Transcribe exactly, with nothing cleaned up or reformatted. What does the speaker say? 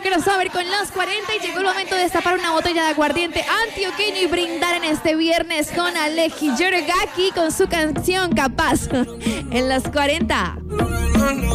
el crossover con los cuarenta y llegó el momento de destapar una botella de aguardiente antioqueño y brindar en este viernes con Aleji Yorogaki con su canción Capaz en los cuarenta.